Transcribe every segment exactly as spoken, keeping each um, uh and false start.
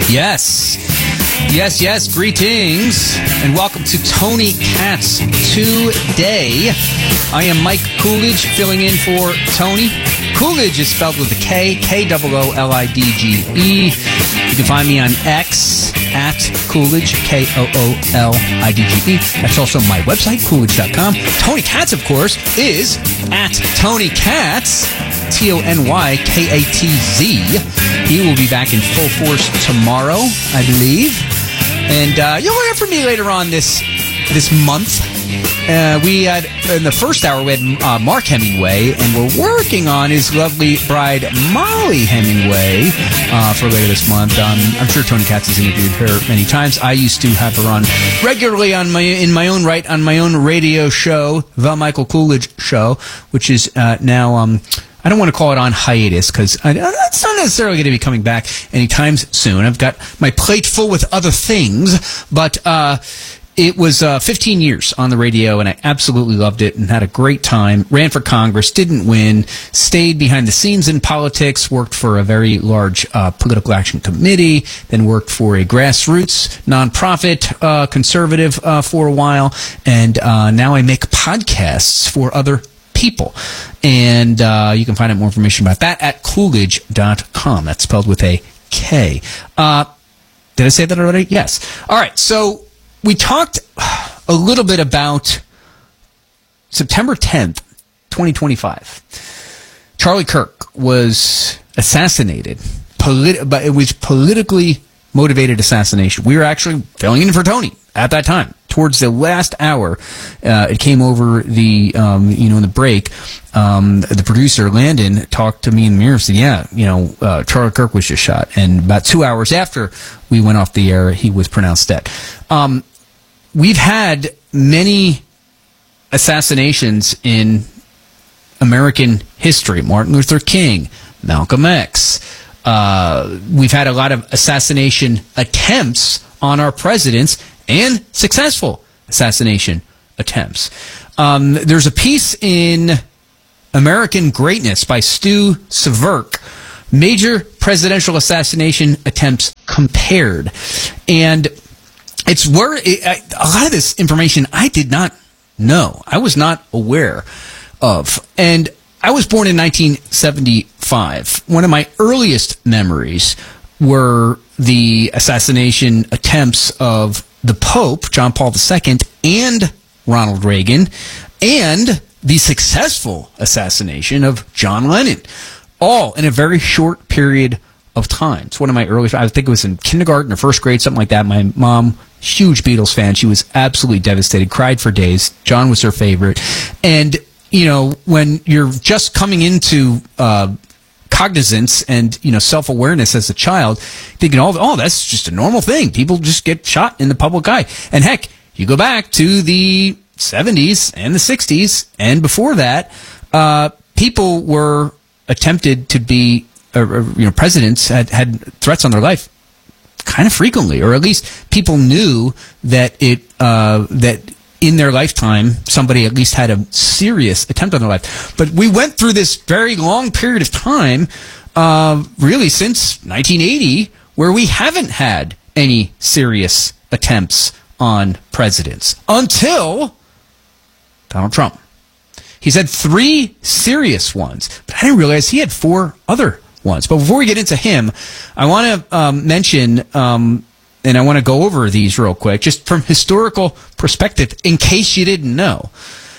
Yes. Yes, yes. Greetings and welcome to Tony Katz Today. I am Mike Coolidge filling in for Tony. Coolidge is spelled with a K, K O O L I D G E. You can find me on X at Coolidge, K O O L I D G E. That's also my website, Coolidge dot com. Tony Katz, of course, is at Tony Katz, T O N Y K A T Z. He will be back in full force tomorrow, I believe. And uh, you'll hear from me later on this this month. Uh, we had, in the first hour, we had uh, Mark Hemingway, and we're working on his lovely bride, Molly Hemingway, uh, for later this month. Um, I'm sure Tony Katz has interviewed her many times. I used to have her on regularly on my in my own right on my own radio show, The Michael Coolidge Show, which is uh, now... Um, I don't want to call it on hiatus because it's not necessarily going to be coming back anytime soon. I've got my plate full with other things, but uh, it was uh, fifteen years on the radio, and I absolutely loved it and had a great time. Ran for Congress, didn't win, stayed behind the scenes in politics, worked for a very large uh, political action committee, then worked for a grassroots nonprofit uh, conservative uh, for a while, and uh, now I make podcasts for other people. And uh, you can find out more information about that at Coolidge dot com. That's spelled with a K. Uh, did I say that already? Yes. All right. So we talked a little bit about September tenth, twenty twenty-five. Charlie Kirk was assassinated, polit- but it was politically motivated assassination. We were actually filling in for Tony at that time. Towards the last hour, uh, it came over the, um, you know, in the break, um, the producer, Landon, talked to me in the mirror and said, yeah, you know, uh, Charlie Kirk was just shot. And about two hours after we went off the air, he was pronounced dead. Um, we've had many assassinations in American history. Martin Luther King, Malcolm X. Uh, we've had a lot of assassination attempts on our presidents and successful assassination attempts. Um, there's a piece in American Greatness by Stu Severk, Major Presidential Assassination Attempts Compared. And it's where it, I, a lot of this information I did not know. I was not aware of. And I was born in nineteen seventy-five. One of my earliest memories were the assassination attempts of the Pope, John Paul the Second, and Ronald Reagan, and the successful assassination of John Lennon, all in a very short period of time. It's one of my early, I think it was in kindergarten or first grade, something like that. My mom, huge Beatles fan, she was absolutely devastated, cried for days. John was her favorite. And, you know, when you're just coming into uh cognizance and, you know, self-awareness as a child, thinking, oh, oh, that's just a normal thing. People just get shot in the public eye. And heck, you go back to the seventies and the sixties, and before that, uh, people were attempted to be, uh, you know, presidents had, had threats on their life kind of frequently, or at least people knew that it, uh, that in their lifetime, somebody at least had a serious attempt on their life. But we went through this very long period of time, uh, really since nineteen eighty, where we haven't had any serious attempts on presidents until Donald Trump. He's had three serious ones, but I didn't realize he had four other ones. But before we get into him, I want to um, mention... Um, and I want to go over these real quick, just from historical perspective, in case you didn't know.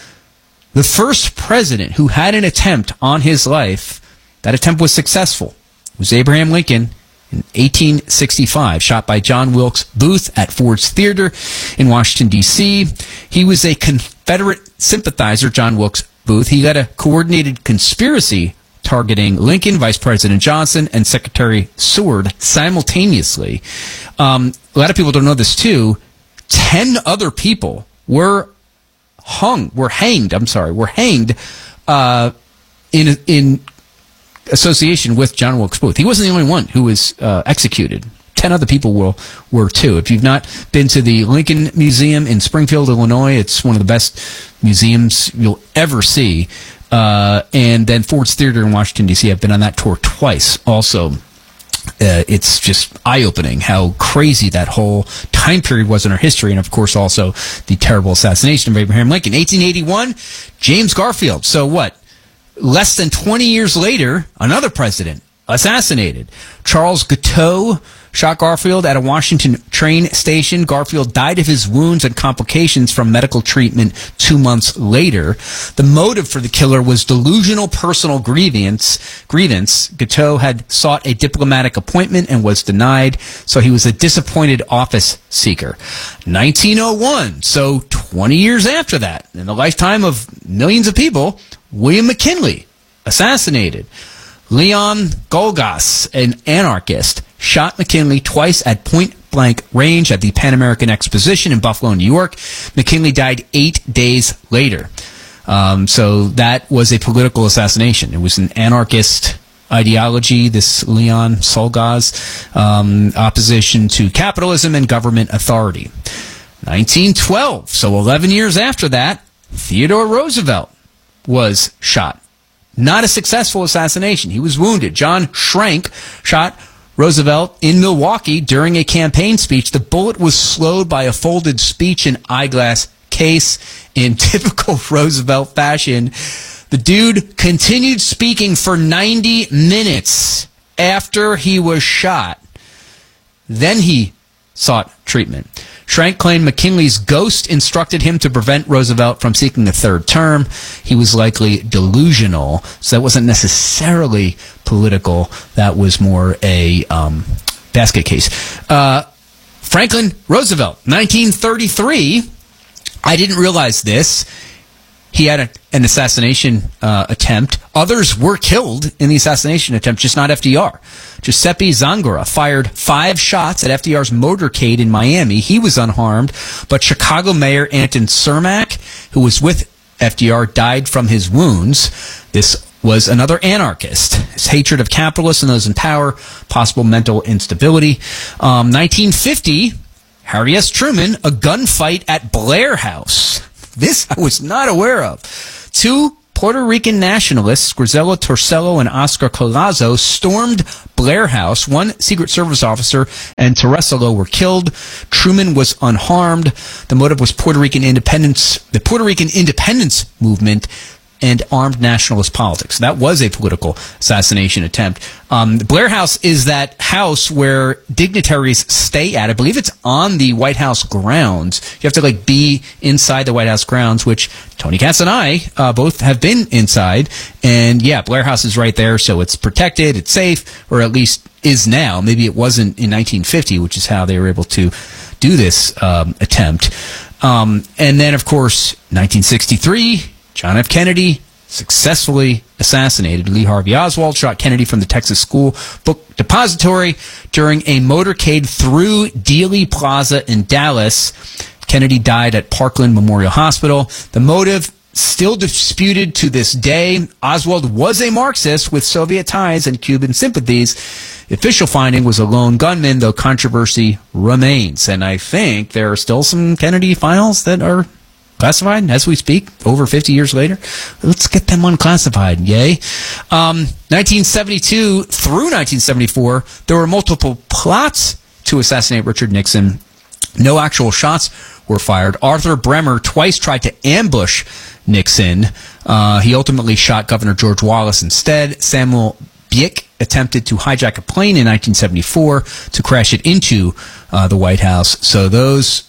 The first president who had an attempt on his life, that attempt was successful, was Abraham Lincoln in eighteen sixty-five, shot by John Wilkes Booth at Ford's Theater in Washington, D C He was a Confederate sympathizer, John Wilkes Booth. He led a coordinated conspiracy targeting Lincoln, Vice President Johnson, and Secretary Seward simultaneously. Um, a lot of people don't know this too. Ten other people were hung, were hanged. I'm sorry, were hanged uh, in in association with John Wilkes Booth. He wasn't the only one who was uh, executed. Ten other people were, were too. If you've not been to the Lincoln Museum in Springfield, Illinois, it's one of the best museums you'll ever see. Uh, and then Ford's Theater in Washington, D C I've been on that tour twice also. uh, it's just eye-opening how crazy that whole time period was in our history, and of course also the terrible assassination of Abraham Lincoln. eighteen eighty-one, James Garfield. So what? Less than twenty years later, another president assassinated. Charles Guiteau shot Garfield at a Washington train station. Garfield died of his wounds and complications from medical treatment two months later. The motive for the killer was delusional personal grievance. Grievance. Guiteau had sought a diplomatic appointment and was denied, so he was a disappointed office seeker. nineteen oh one, so twenty years after that, in the lifetime of millions of people, William McKinley assassinated. Leon Golgas, an anarchist, shot McKinley twice at point-blank range at the Pan American Exposition in Buffalo, New York. McKinley died eight days later. Um, so that was a political assassination. It was an anarchist ideology, this Leon Golgas, um, opposition to capitalism and government authority. nineteen twelve, so eleven years after that, Theodore Roosevelt was shot. Not a successful assassination. He was wounded. John Schrank shot Roosevelt in Milwaukee during a campaign speech. The bullet was slowed by a folded speech and eyeglass case. In typical Roosevelt fashion, the dude continued speaking for ninety minutes after he was shot. Then he sought treatment. Schrank claimed McKinley's ghost instructed him to prevent Roosevelt from seeking a third term. He was likely delusional, so that wasn't necessarily political. That was more a um, basket case. Uh, Franklin Roosevelt, nineteen thirty-three. I didn't realize this. He had a, an assassination uh, attempt. Others were killed in the assassination attempt, just not F D R. Giuseppe Zangara fired five shots at F D R's motorcade in Miami. He was unharmed, but Chicago Mayor Anton Cermak, who was with F D R, died from his wounds. This was another anarchist. His hatred of capitalists and those in power, possible mental instability. Um, nineteen fifty, Harry S. Truman, a gunfight at Blair House. This I was not aware of. Two Puerto Rican nationalists, Griselda Torcello and Oscar Collazo, stormed Blair House. One Secret Service officer and Torcello were killed. Truman was unharmed. The motive was Puerto Rican independence, the Puerto Rican independence movement, and armed nationalist politics. That was a political assassination attempt. Um, the Blair House is that house where dignitaries stay at. I believe it's on the White House grounds. You have to like be inside the White House grounds, which Tony Katz and I uh, both have been inside. And yeah, Blair House is right there, so it's protected, it's safe, or at least is now. Maybe it wasn't in nineteen fifty, which is how they were able to do this um, attempt. Um, and then, of course, nineteen sixty-three, John F. Kennedy successfully assassinated. Lee Harvey Oswald shot Kennedy from the Texas School Book Depository during a motorcade through Dealey Plaza in Dallas. Kennedy died at Parkland Memorial Hospital. The motive still disputed to this day. Oswald was a Marxist with Soviet ties and Cuban sympathies. The official finding was a lone gunman, though controversy remains. And I think there are still some Kennedy files that are classified as we speak, over fifty years later. Let's get them unclassified, yay. Um, nineteen seventy-two through nineteen seventy-four, there were multiple plots to assassinate Richard Nixon. No actual shots were fired. Arthur Bremer twice tried to ambush Nixon. Uh, he ultimately shot Governor George Wallace instead. Samuel Biek attempted to hijack a plane in nineteen seventy-four to crash it into uh, the White House. So those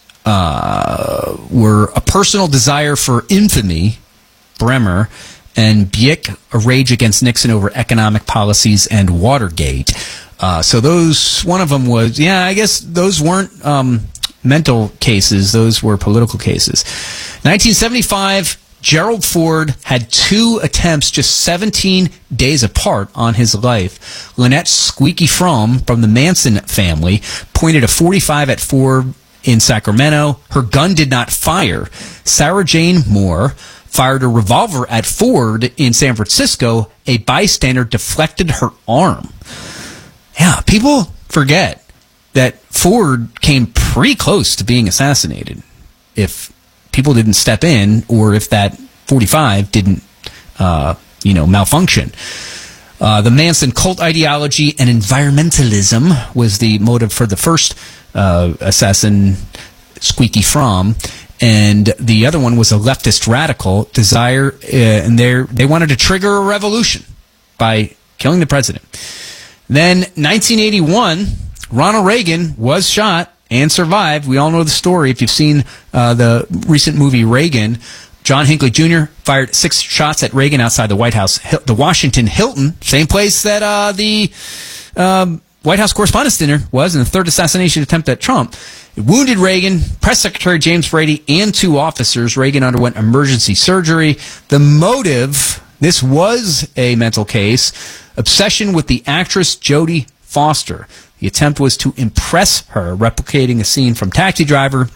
Uh, were a personal desire for infamy, Bremer, and Biek, a rage against Nixon over economic policies and Watergate. Uh, so those, one of them was, yeah, I guess those weren't um, mental cases. Those were political cases. nineteen seventy-five, Gerald Ford had two attempts just seventeen days apart on his life. Lynette Squeaky Fromm from the Manson family pointed a forty-five at Ford in Sacramento. Her gun did not fire. Sarah Jane Moore fired a revolver at Ford in San Francisco. A bystander deflected her arm. Yeah, people forget that Ford came pretty close to being assassinated if people didn't step in or if that forty-five didn't, uh, you know, malfunction. Uh, the Manson cult ideology and environmentalism was the motive for the first uh, assassin, Squeaky Fromm. And the other one was a leftist radical desire, uh, and they they wanted to trigger a revolution by killing the president. Then, nineteen eighty-one, Ronald Reagan was shot and survived. We all know the story. If you've seen uh, the recent movie Reagan, John Hinckley Junior fired six shots at Reagan outside the White House, the Washington Hilton, same place that uh, the um, White House Correspondents' Dinner was in the third assassination attempt at Trump. It wounded Reagan, Press Secretary James Brady, and two officers. Reagan underwent emergency surgery. The motive, this was a mental case, obsession with the actress Jodie Foster. The attempt was to impress her, replicating a scene from Taxi Driver.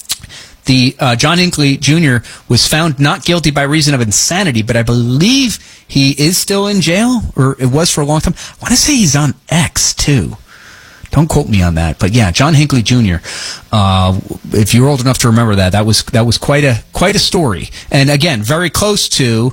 The uh, John Hinckley Junior was found not guilty by reason of insanity, but I believe he is still in jail, or it was for a long time. I want to say he's on X, too. Don't quote me on that, but yeah, John Hinckley Junior Uh, if you're old enough to remember that, that was that was quite a quite a story, and again, very close to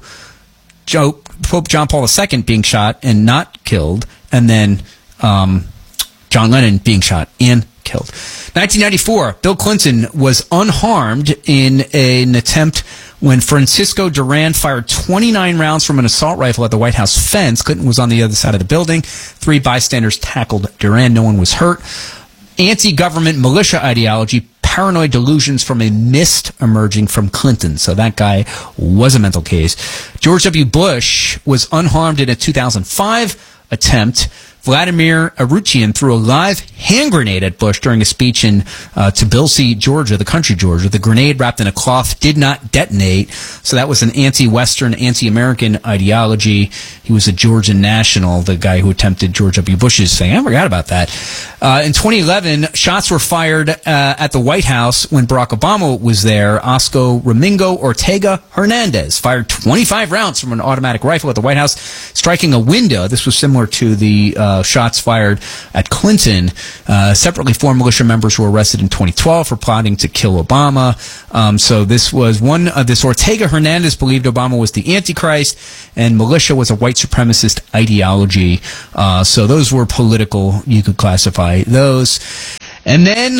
Joe, Pope John Paul the Second being shot and not killed, and then um, John Lennon being shot and killed. nineteen ninety-four, Bill Clinton was unharmed in a, an attempt when Francisco Duran fired twenty-nine rounds from an assault rifle at the White House fence. Clinton was on the other side of the building. Three bystanders tackled Duran. No one was hurt. Anti-government militia ideology, paranoid delusions from a mist emerging from Clinton. So that guy was a mental case. George W. Bush was unharmed in a two thousand five attempt. Vladimir Aruchian threw a live hand grenade at Bush during a speech in uh, Tbilisi, Georgia, the country Georgia. The grenade, wrapped in a cloth, did not detonate. So that was an anti-Western, anti-American ideology. He was a Georgian national, the guy who attempted George W. Bush's thing. I forgot about that. Uh, in twenty eleven, shots were fired uh, at the White House when Barack Obama was there. Oscar Domingo Ortega Hernandez fired twenty-five rounds from an automatic rifle at the White House, striking a window. This was similar to the uh, Uh, shots fired at Clinton. Uh, separately, four militia members were arrested in twenty twelve for plotting to kill Obama. Um, so this was one of uh, this Ortega Hernandez believed Obama was the Antichrist, and militia was a white supremacist ideology. Uh, so those were political. You could classify those. And then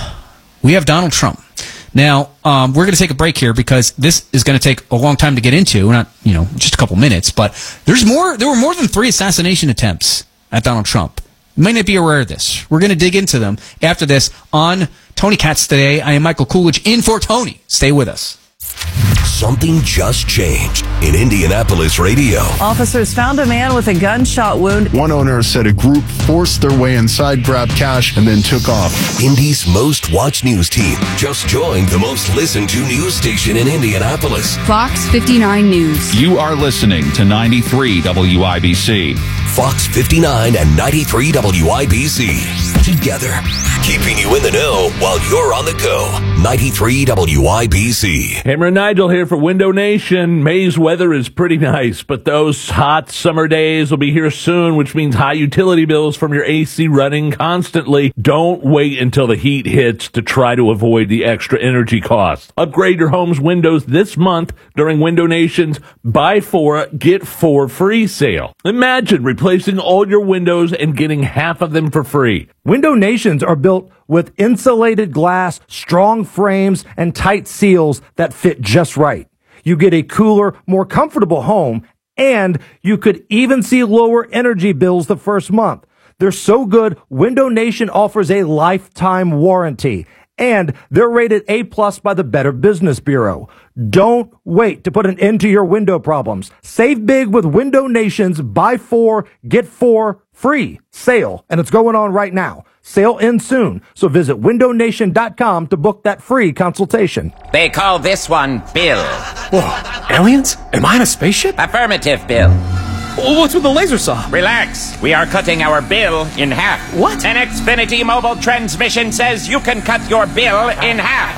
we have Donald Trump. Now, um, we're going to take a break here because this is going to take a long time to get into. Not, you know, just a couple minutes, but there's more. There were more than three assassination attempts at Donald Trump. You might not be aware of this. We're going to dig into them after this on Tony Katz Today. I am Michael Coolidge in for Tony. Stay with us. Something just changed in Indianapolis radio. Officers found a man with a gunshot wound. One owner said a group forced their way inside, grabbed cash, and then took off. Indy's most watched news team just joined the most listened to news station in Indianapolis. Fox fifty-nine News. You are listening to ninety-three W I B C. Fox fifty-nine and ninety-three W I B C. Together, keeping you in the know while you're on the go. ninety-three W I B C. Hammer and Nigel here for Window Nation. May's weather is pretty nice, but those hot summer days will be here soon, which means high utility bills from your A C running constantly. Don't wait until the heat hits to try to avoid the extra energy costs. Upgrade your home's windows this month during Window Nation's Buy Four, Get Four free sale. Imagine replacing all your windows and getting half of them for free. Window Nations are built with insulated glass, strong frames, and tight seals that fit just right. You get a cooler, more comfortable home, and you could even see lower energy bills the first month. They're so good, Window Nation offers a lifetime warranty, and they're rated A plus by the Better Business Bureau. Don't wait to put an end to your window problems. Save big with Window Nation's Buy Four, Get Four free sale, and it's going on right now. Sale ends soon, so visit window nation dot com to book that free consultation. They call this one Bill. Whoa, aliens? Am I in a spaceship? Affirmative, Bill. What's with the laser saw? Relax. We are cutting our bill in half. What? An Xfinity mobile transmission says you can cut your bill in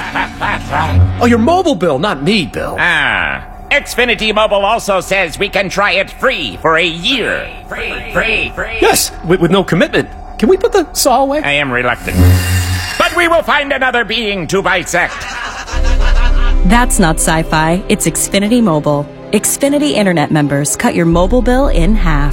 half. Oh, your mobile bill, not me, Bill. Ah. Xfinity Mobile also says we can try it free for a year. Free, free, free. Yes, with, with no commitment. Can we put the saw away? I am reluctant. But we will find another being to bisect. That's not sci-fi. It's Xfinity Mobile. Xfinity Internet members cut your mobile bill in half.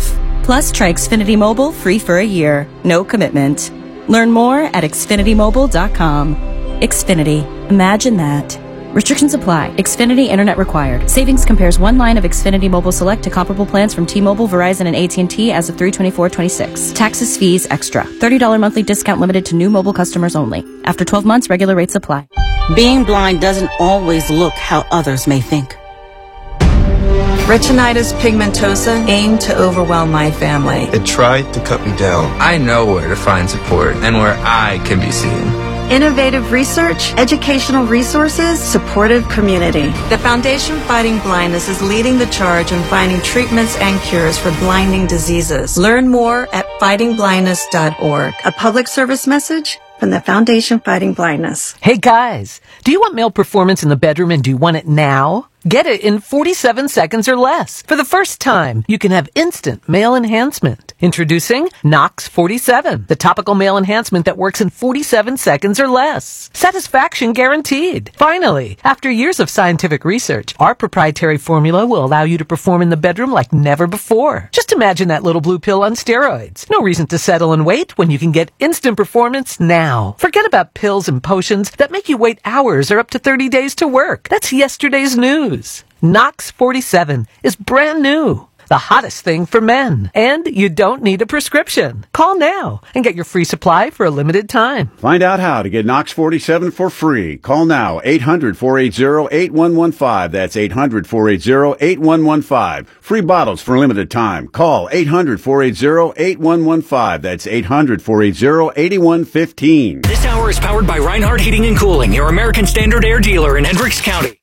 Plus, try Xfinity Mobile free for a year. No commitment. Learn more at xfinity mobile dot com. Xfinity. Imagine that. Restrictions apply. Xfinity Internet required. Savings compares one line of Xfinity Mobile Select to comparable plans from T-Mobile, Verizon, and A T and T as of three twenty-four twenty-six. Taxes, fees, extra. thirty dollars monthly discount limited to new mobile customers only. After twelve months, regular rates apply. Being blind doesn't always look how others may think. Retinitis pigmentosa aimed to overwhelm my family. It tried to cut me down. I know where to find support and where I can be seen. Innovative research, educational resources, supportive community. The Foundation Fighting Blindness is leading the charge in finding treatments and cures for blinding diseases. Learn more at fighting blindness dot org. A public service message from the Foundation Fighting Blindness. Hey guys, do you want male performance in the bedroom and do you want it now? Get it in forty-seven seconds or less. For the first time, you can have instant male enhancement. Introducing Nox forty-seven, the topical male enhancement that works in forty-seven seconds or less. Satisfaction guaranteed. Finally, after years of scientific research, our proprietary formula will allow you to perform in the bedroom like never before. Just imagine that little blue pill on steroids. No reason to settle and wait when you can get instant performance now. Forget about pills and potions that make you wait hours or up to thirty days to work. That's yesterday's news. Nox forty-seven is brand new. The hottest thing for men. And you don't need a prescription. Call now and get your free supply for a limited time. Find out how to get Nox forty-seven for free. Call now, eight hundred, four eight zero, eight one one five. That's eight hundred, four eight zero, eight one one five. Free bottles for a limited time. Call eight hundred, four eight zero, eight one one five. That's eight hundred, four eight zero, eight one one five. This hour is powered by Reinhardt Heating and Cooling, your American Standard Air dealer in Hendricks County.